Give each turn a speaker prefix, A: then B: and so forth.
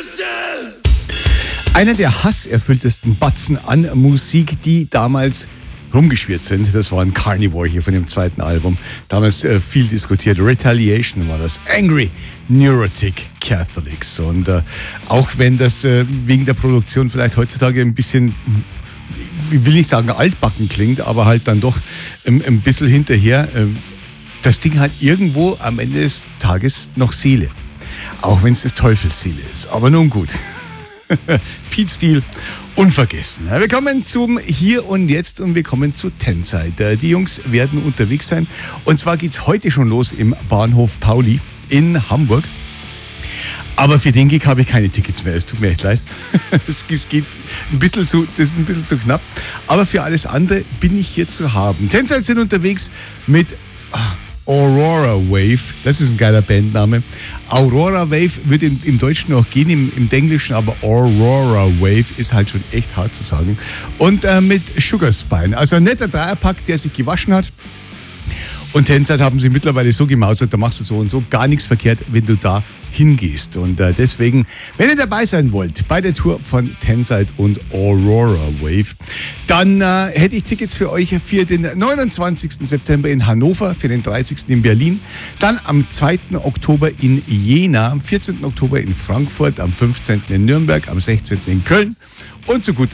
A: Einer der hasserfülltesten Batzen an Musik, die damals rumgeschwirrt sind, das war ein Carnivore hier von dem zweiten Album. Damals viel diskutiert. Retaliation war das. Angry Neurotic Catholics. Und auch wenn das wegen der Produktion vielleicht heutzutage ein bisschen, ich will nicht sagen altbacken klingt, aber halt dann doch ein bisschen hinterher, das Ding hat irgendwo am Ende des Tages noch Seele. Auch wenn es des Teufels Seele ist. Aber nun gut. Pete Steele, unvergessen. Wir kommen zum Hier und Jetzt und wir kommen zu Tenside. Die Jungs werden unterwegs sein. Und zwar geht's heute schon los im Bahnhof Pauli in Hamburg. Aber für den Gig habe ich keine Tickets mehr. Es tut mir echt leid. Das ist ein bisschen zu knapp. Aber für alles andere bin ich hier zu haben. Tenside sind unterwegs mit Aurora Wave, das ist ein geiler Bandname. Aurora Wave wird im Deutschen noch gehen, im Englischen aber Aurora Wave ist halt schon echt hart zu sagen. Und mit Sugar Spine, also ein netter Dreierpack, der sich gewaschen hat. Und Tenside haben sie mittlerweile so gemausert, da machst du so und so gar nichts verkehrt, wenn du da hingehst. Und deswegen, wenn ihr dabei sein wollt bei der Tour von Tenside und Aurora Wave, dann hätte ich Tickets für euch für den 29. September in Hannover, für den 30. in Berlin, dann am 2. Oktober in Jena, am 14. Oktober in Frankfurt, am 15. in Nürnberg, am 16. in Köln und zu guter